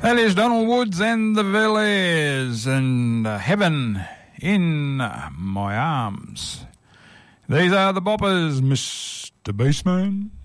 That is Donald Woods and the Velez and Heaven in My Arms. These are the Boppers, Mr. Bassman.